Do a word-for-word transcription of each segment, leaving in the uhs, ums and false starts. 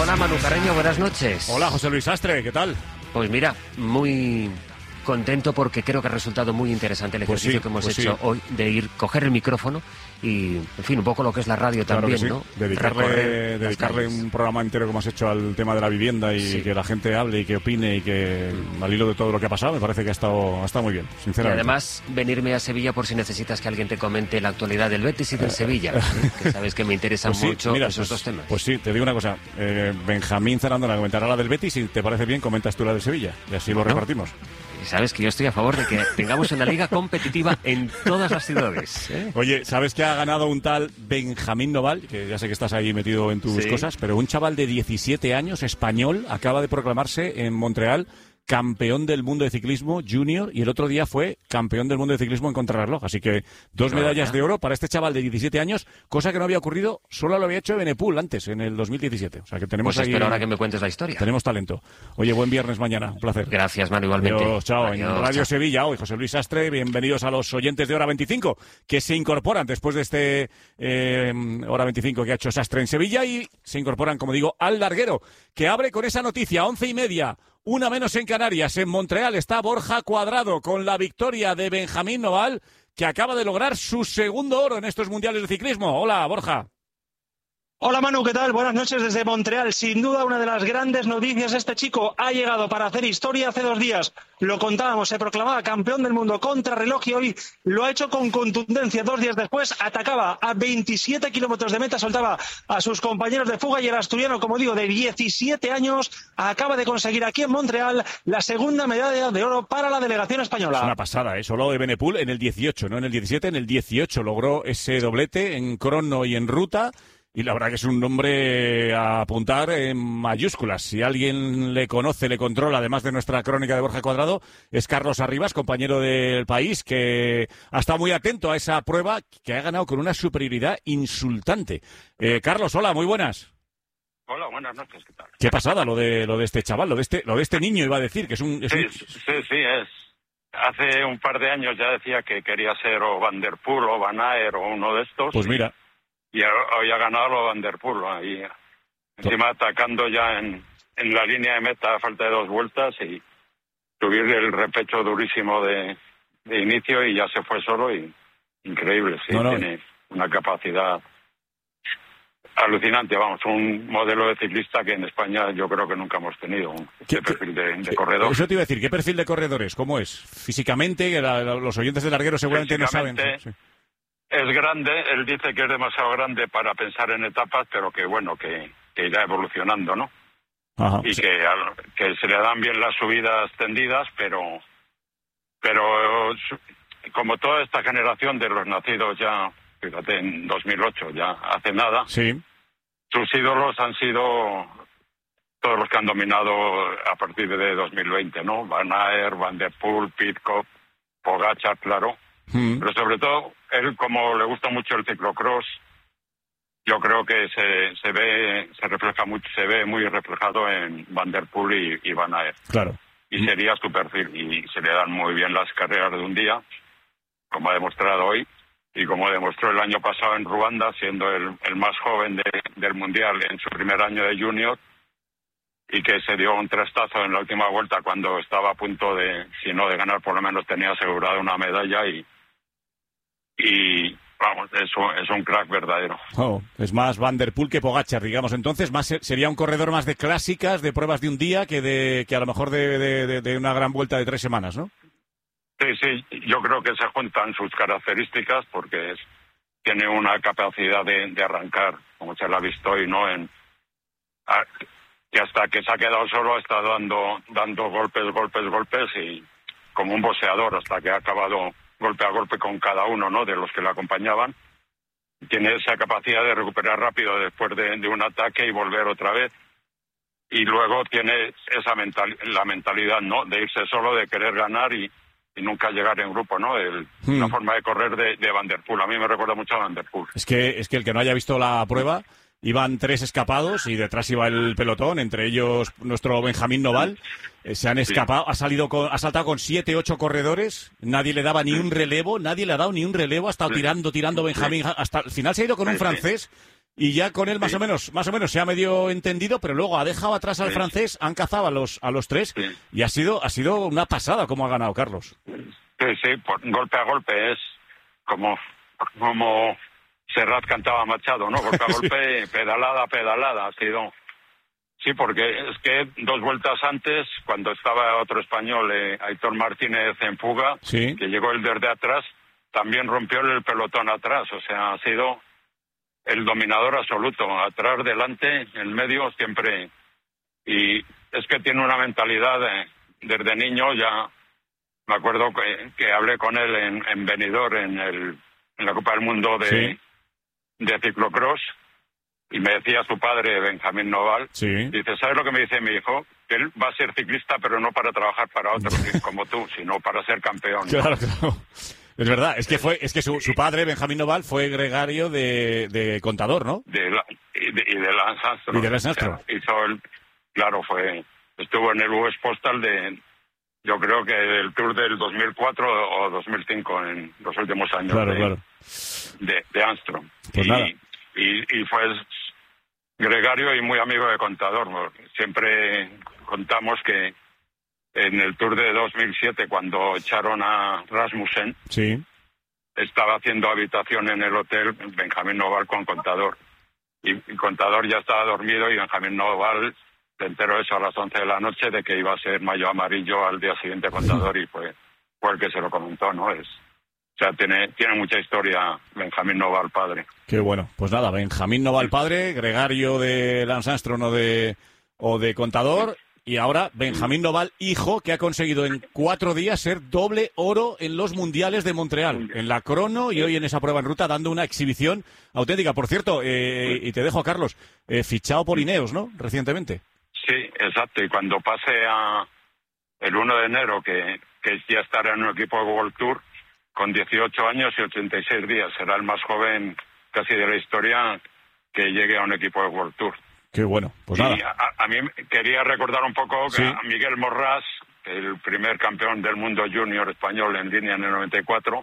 Hola Manu Carreño, buenas noches. Hola José Luis Sastre, ¿qué tal? Pues mira, muy contento porque creo que ha resultado muy interesante el Pues ejercicio sí, que hemos pues hecho sí. hoy de ir, coger el micrófono y, en fin, un poco lo que es la radio Claro también, que sí. ¿no? Dedicarle, Recorrer las dedicarle calles. un programa entero como has hecho al tema de la vivienda y Sí. que la gente hable y que opine y que al hilo de todo lo que ha pasado me parece que ha estado, ha estado muy bien, Y sinceramente. además venirme a Sevilla por si necesitas que alguien te comente la actualidad del Betis y del Sevilla, ¿eh? Que sabes que me interesan Pues sí, mucho mira, esos pues, dos temas. Pues sí, te digo una cosa. Eh, Benjamín Zarandona comentará la del Betis y te parece bien, comentas tú la del Sevilla. Y así lo Bueno. repartimos. Y sabes que yo estoy a favor de que tengamos una liga competitiva en todas las ciudades, ¿eh? Oye, ¿sabes que ha ganado un tal Benjamín Noval? Que ya sé que estás ahí metido en tus Sí. cosas, pero un chaval de diecisiete años, español, acaba de proclamarse en Montreal campeón del mundo de ciclismo junior y el otro día fue campeón del mundo de ciclismo en contrarreloj. Así que dos Ah, medallas ya. de oro para este chaval de diecisiete años, cosa que no había ocurrido, solo lo había hecho Evenepoel antes, en el dos mil diecisiete. O sea que tenemos Pues ahí... espero ahora que me cuentes la historia. Tenemos talento. Oye, buen viernes mañana. Un placer. Gracias, Manu, igualmente. Adiós, chao. Adiós, en Radio chao. Sevilla hoy, José Luis Sastre. Bienvenidos a los oyentes de Hora veinticinco, que se incorporan después de este eh, Hora veinticinco que ha hecho Sastre en Sevilla y se incorporan, como digo, al larguero, que abre con esa noticia, once y media. Una menos en Canarias. En Montreal está Borja Cuadrado con la victoria de Benjamín Noval, que acaba de lograr su segundo oro en estos mundiales de ciclismo. Hola, Borja. Hola Manu, ¿qué tal? Buenas noches desde Montreal. Sin duda una de las grandes noticias, este chico ha llegado para hacer historia hace dos días. Lo contábamos, se proclamaba campeón del mundo contrarreloj y hoy lo ha hecho con contundencia. Dos días después atacaba a veintisiete kilómetros de meta, soltaba a sus compañeros de fuga y el asturiano, como digo, de diecisiete años, acaba de conseguir aquí en Montreal la segunda medalla de oro para la delegación española. Es una pasada, ¿eh? Solo Evenepoel en el dieciocho, no en el diecisiete, en el dieciocho logró ese doblete en crono y en ruta. Y la verdad que es un nombre a apuntar en mayúsculas. Si alguien le conoce, le controla, además de nuestra crónica de Borja Cuadrado, es Carlos Arribas, compañero del País, que ha estado muy atento a esa prueba que ha ganado con una superioridad insultante. Eh, Carlos, hola, muy buenas. Hola, buenas noches, ¿qué tal? Qué pasada lo de lo de este chaval, lo de este lo de este niño, iba a decir, que es un... Es Sí, un... sí, sí, es. Hace un par de años ya decía que quería ser o Van der Poel o Van Aert o uno de estos. Pues mira... Y hoy ha ganado Van der Poel, ahí, encima atacando ya en, en la línea de meta a falta de dos vueltas y subir el repecho durísimo de, de inicio y ya se fue solo y increíble, sí, No, no. tiene una capacidad alucinante, vamos, un modelo de ciclista que en España yo creo que nunca hemos tenido, un ¿Qué- este perfil de, de qué- corredor. Eso te iba a decir, ¿qué perfil de corredores? ¿Cómo es? Físicamente, que la- la- los oyentes de larguero seguramente no saben. Físicamente, Sí. Es grande, él dice que es demasiado grande para pensar en etapas, pero que bueno, que, que irá evolucionando, ¿no? Ajá. Y que, al- que se le dan bien las subidas tendidas, pero pero su- como toda esta generación de los nacidos ya, fíjate, en dos mil ocho, ya hace nada, Sí. sus ídolos han sido todos los que han dominado a partir de dos mil veinte, ¿no? Van Aert, Van der Poel, Pidcock, Pogačar, claro. Mm. Pero sobre todo, él, como le gusta mucho el ciclocross, yo creo que se, se ve se refleja mucho, se ve muy reflejado en Van der Poel y, y Van Aert. Claro. Y sería su perfil. Y se le dan muy bien las carreras de un día, como ha demostrado hoy, y como demostró el año pasado en Ruanda, siendo el, el más joven de- del Mundial en su primer año de junior, y que se dio un trastazo en la última vuelta cuando estaba a punto de, si no de ganar, por lo menos tenía asegurada una medalla y y vamos, es un, es un crack verdadero. Oh, es más Van der Poel que Pogačar, digamos. Entonces, más se- sería un corredor más de clásicas, de pruebas de un día, que de que a lo mejor de, de- de- de una gran vuelta de tres semanas, ¿no? Sí, sí, yo creo que se juntan sus características porque es, tiene una capacidad de, de arrancar, como se la ha visto hoy, ¿no? En, a- que hasta que se ha quedado solo ha estado dando, dando golpes, golpes, golpes y como un boxeador hasta que ha acabado golpe a golpe con cada uno, ¿no? De los que le acompañaban. Tiene esa capacidad de recuperar rápido después de, de un ataque y volver otra vez. Y luego tiene esa mental, la mentalidad, ¿no? De irse solo, de querer ganar y, y nunca llegar en grupo, ¿no? El, Hmm. La forma de correr de, de Van der Poel. A mí me recuerda mucho a Van der Poel. Es que, es que el que no haya visto la prueba, iban tres escapados y detrás iba el pelotón, entre ellos nuestro Benjamín Noval. Eh, se han escapado, ha salido con, ha saltado con siete, ocho corredores, nadie le daba ni un relevo, nadie le ha dado ni un relevo, ha estado tirando, tirando Benjamín, hasta el final se ha ido con un Sí, sí. francés y ya con él más sí. o menos más o menos se ha medio entendido, pero luego ha dejado atrás al Sí. francés, han cazado a los a los tres Sí. y ha sido ha sido una pasada cómo ha ganado Carlos. Sí, sí, por, golpe a golpe es como, como Serrat cantaba Machado, ¿no? Golpe a golpe, pedalada a pedalada ha sido. Sí, porque es que dos vueltas antes, cuando estaba otro español, eh, Aitor Martínez en fuga, Sí. que llegó el desde atrás, también rompió el pelotón atrás. O sea, ha sido el dominador absoluto. Atrás, delante, en medio, siempre. Y es que tiene una mentalidad de, desde niño ya. Me acuerdo que, que hablé con él en, en Benidorm, en, el, en la Copa del Mundo de, Sí. de ciclocross. Y me decía su padre, Benjamín Noval, Sí. dice, ¿sabes lo que me dice mi hijo? Que él va a ser ciclista, pero no para trabajar para otros como tú, sino para ser campeón. Claro, claro. Es verdad, es que fue, es que su, su padre, Benjamín Noval, fue gregario de, de contador, ¿no? De la, y, de, y de Lance Armstrong. Y de Lance Armstrong. O sea, hizo el, claro, fue, estuvo en el U S Postal de, yo creo que el Tour del dos mil cuatro o dos mil cinco, en los últimos años Claro, de, claro. de, de Armstrong. Pues y, nada. Y, y fue gregario y muy amigo de contador. Siempre contamos que en el Tour de dos mil siete, cuando echaron a Rasmussen, Sí. estaba haciendo habitación en el hotel Benjamín Noval con contador. Y el contador ya estaba dormido y Benjamín Noval se enteró eso a las once de la noche de que iba a ser mayo amarillo al día siguiente contador y fue, fue el que se lo comentó, ¿no? Es, o sea, tiene, tiene mucha historia Benjamín Noval padre. Qué bueno. Pues nada, Benjamín Noval padre, gregario de Lance Armstrong o de, o de contador, y ahora Benjamín Noval hijo, que ha conseguido en cuatro días ser doble oro en los mundiales de Montreal, en la crono y hoy en esa prueba en ruta, dando una exhibición auténtica. Por cierto, eh, y te dejo, Carlos, eh, fichado por Ineos, ¿no? Recientemente. Sí, exacto. Y cuando pase a el uno de enero, que, que ya estará en un equipo de World Tour, con dieciocho años y ochenta y seis días, será el más joven casi de la historia que llegue a un equipo de World Tour. Qué bueno, pues y nada. A, a mí quería recordar un poco que Sí. a Miguel Morrás, el primer campeón del mundo junior español en línea en el noventa y cuatro,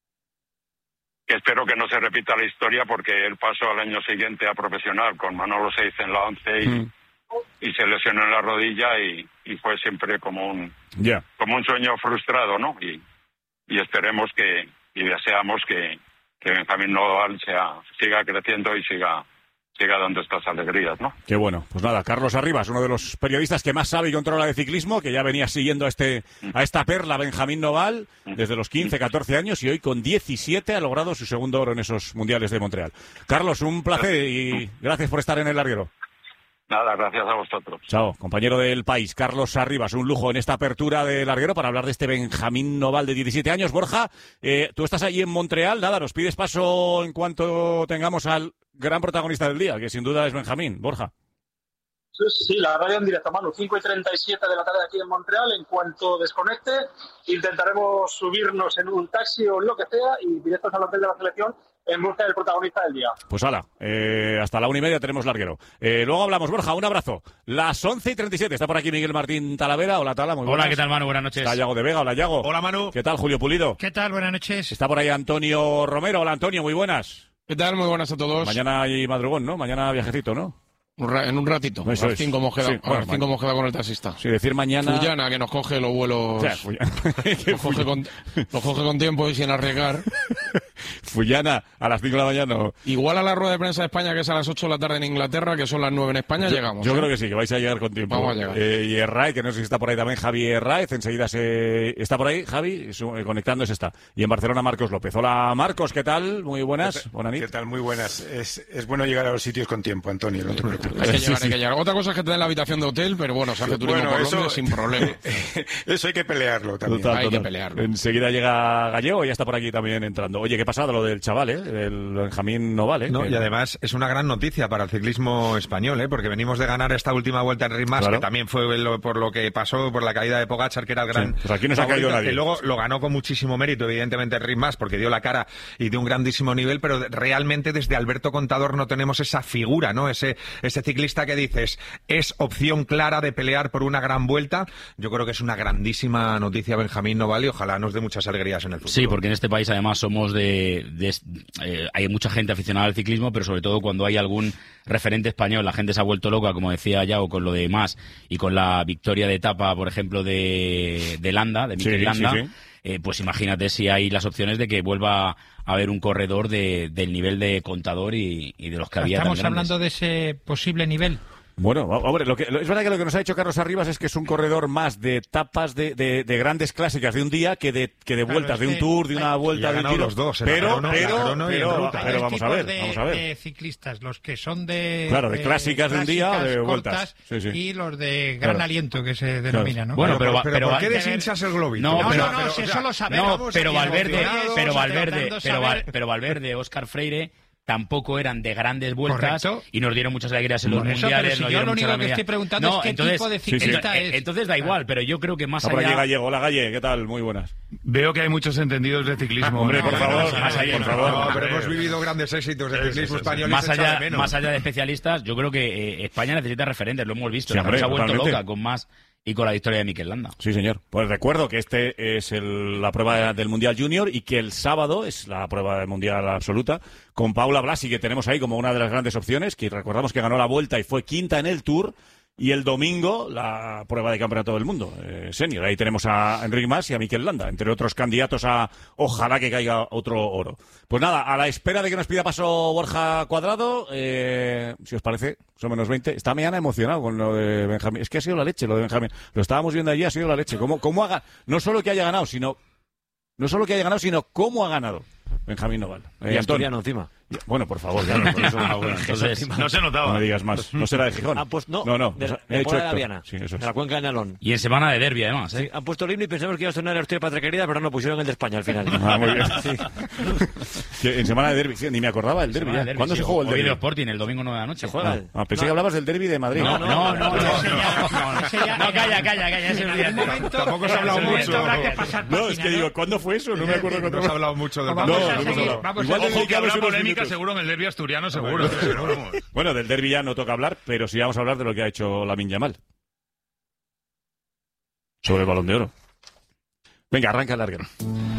que espero que no se repita la historia porque él pasó al año siguiente a profesional con Manolo Seiz en la once y, Mm. y se lesionó en la rodilla y, y fue siempre como un Ya. como un sueño frustrado, ¿no? Y, y esperemos que y deseamos que, que Benjamín Noval sea, siga creciendo y siga siga dando estas alegrías, ¿no? Qué bueno. Pues nada, Carlos Arribas, uno de los periodistas que más sabe y controla de ciclismo, que ya venía siguiendo a, este, a esta perla, Benjamín Noval, desde los quince, catorce años y hoy con diecisiete ha logrado su segundo oro en esos mundiales de Montreal. Carlos, un placer y gracias por estar en el larguero. Nada, gracias a vosotros. Chao, compañero del país, Carlos Arribas, un lujo en esta apertura del larguero para hablar de este Benjamín Noval de diecisiete años. Borja, eh, tú estás allí en Montreal, nada, nos pides paso en cuanto tengamos al gran protagonista del día, que sin duda es Benjamín. Borja. Sí, sí, la radio en directo, Manu. cinco y treinta y siete de la tarde aquí en Montreal. En cuanto desconecte, intentaremos subirnos en un taxi o lo que sea y directos al hotel de la selección en busca del protagonista del día. Pues hala, eh, hasta la una y media tenemos larguero. Eh, luego hablamos, Borja, un abrazo. Las once y treinta y siete, está por aquí Miguel Martín Talavera. Hola, Tala, muy buenas. Hola, ¿qué tal, Manu? Buenas noches. Está Yago de Vega, hola, Yago. Hola, Manu. ¿Qué tal, Julio Pulido? ¿Qué tal? Buenas noches. Está por ahí Antonio Romero. Hola, Antonio, muy buenas. ¿Qué tal? Muy buenas a todos. Mañana hay madrugón, ¿no? Mañana viajecito, ¿no? Un ra- en un ratito. Eso a las es. cinco hemos quedado, Sí, a bueno, las cinco hemos quedado con el taxista. Sí, decir mañana... Fullana, que nos coge los vuelos. O sea, Fullana. Nos coge, con, nos coge con tiempo y sin arriesgar. Fullana, a las cinco de la mañana. No. Igual a la rueda de prensa de España, que es a las ocho de la tarde en Inglaterra, que son las nueve en España, Yo, llegamos. yo ¿eh? creo que sí, que vais a llegar con tiempo. Vamos a llegar. Eh, y Herray, que no sé si está por ahí también, Javi Herráez, enseguida se... ¿Está por ahí, Javi? Su- eh, Conectándose está. Y en Barcelona, Marcos López. Hola, Marcos, ¿qué tal? Muy buenas. Buenas ¿Qué noches. tal? Muy buenas. Es, es bueno llegar a los sitios con tiempo, Antonio, no te preocupes. Hay que Sí, llegar, sí. hay que llegar. Otra cosa es que te den la habitación de hotel, pero bueno, se hace turismo Bueno, por eso- Londres sin problema. Eso hay que pelearlo también. Total, Hay que total. pelearlo. Enseguida llega Gallego y ya está por aquí también entrando. Oye, qué pasada lo del chaval, ¿eh? El Benjamín Noval, ¿eh? No, Que- y además es una gran noticia para el ciclismo español, ¿eh? Porque venimos de ganar esta última vuelta en Ritmas, Claro. que también fue lo- por lo que pasó, por la caída de Pogačar, que era el gran Sí, pues aquí no se ha favorito, caído nadie. que luego lo ganó con muchísimo mérito, evidentemente, en Ritmas, porque dio la cara y de un grandísimo nivel, pero realmente desde Alberto Contador no tenemos esa figura, ¿no? Ese, ese ciclista que dices, es opción clara de pelear por una gran vuelta. Yo creo que es una grandísima noticia Benjamín Noval y ojalá nos dé muchas alegrías en el futuro. Sí, porque en este país además somos de, de, de eh, hay mucha gente aficionada al ciclismo, pero sobre todo cuando hay algún referente español, la gente se ha vuelto loca, como decía Yago, con lo de Mas y con la victoria de etapa, por ejemplo, de, de Landa, de Mikel sí, Landa. Sí, sí. Eh, pues imagínate si hay las opciones de que vuelva a haber un corredor de, del nivel de Contador y, y de los que había. Estamos hablando de ese posible nivel. Bueno, hombre, lo que, es verdad que lo que nos ha dicho Carlos Arribas es que es un corredor más de etapas de, de, de grandes clásicas de un día que de, que de vueltas, claro, de un tour, de una vuelta, de un tiro. Los dos, pero, crono, pero, crono pero, ruta. pero vamos a ver, de, vamos a ver. de ciclistas, los que son de... Claro, de clásicas de un día, de vueltas. Sí, sí. Y los de gran claro. aliento, que se denomina, ¿no? Bueno, pero, pero, pero ¿por qué deshinchas el globito? No, no, pero, no, no, si eso lo sabemos. No, pero Valverde, pero Valverde, pero, Val, pero Valverde, Óscar Freire... tampoco eran de grandes vueltas. Correcto. Y nos dieron muchas alegrías en los eso, mundiales. Pero si yo lo único que estoy preguntando no, es qué entonces, tipo de ciclista sí, sí. es. Entonces da igual, pero yo creo que más allá... allá... Gallego, hola Galle, ¿qué tal? Muy buenas. Veo que hay muchos entendidos de ciclismo. Hombre, por favor, más allá, por favor. No, pero hemos vivido grandes éxitos de ciclismo español. Más allá, más allá de especialistas, yo creo que eh, España necesita referentes, lo hemos visto. Sí, la hombre, se ha vuelto totalmente. loca con más... y con la victoria de Mikel Landa. Sí, señor. Pues recuerdo que este es el, la prueba del Mundial Junior y que el sábado es la prueba del Mundial Absoluta con Paula Blasi, que tenemos ahí como una de las grandes opciones, que recordamos que ganó la Vuelta y fue quinta en el Tour. Y el domingo, la prueba de campeonato del mundo, eh, senior. Ahí tenemos a Enric Mas y a Mikel Landa, entre otros candidatos a ojalá que caiga otro oro. Pues nada, a la espera de que nos pida paso Borja Cuadrado, eh, si os parece, son menos veinte. Está mañana emocionado con lo de Benjamín. Es que ha sido la leche lo de Benjamín. Lo estábamos viendo allí, ha sido la leche. ¿Cómo, cómo haga? No solo que haya ganado, sino no solo que haya ganado, sino cómo ha ganado Benjamín Noval. Eh, y asturiano encima. Bueno, por favor, ya no, eso, ah, bueno, entonces, no se notaba. No me digas más. No será de Gijón. Ah, pues no. No, no. De, de, de, de la Viana. Sí, eso es. De la cuenca de Nalón. Y en semana de derbi, además. ¿eh? Sí, han puesto el himno y pensamos que iba a sonar el Asturias Patria Querida, pero no, pusieron el de España al final. Ah, muy bien. Sí. Que en semana de derbi, sí, ni me acordaba del derbi. derbi ¿Cuándo sí, se jugó el derbi? El Sporting, el domingo nueve de la noche. ¿Se juega? Ah, pensé que hablabas del derbi de Madrid. No, no, no. No, no, calla, calla, calla. Se me olvidó. Tampoco se ha hablado mucho. No, es que digo, ¿cuándo fue eso? No me acuerdo cuándo. No se ha hablado mucho del Vamos a seguir. Ojo que habrá polémica seguro en el derbi asturiano, seguro. Bueno, del derbi ya no toca hablar, pero sí vamos a hablar de lo que ha hecho Lamine Yamal. Sobre el Balón de Oro. Venga, arranca el larguero.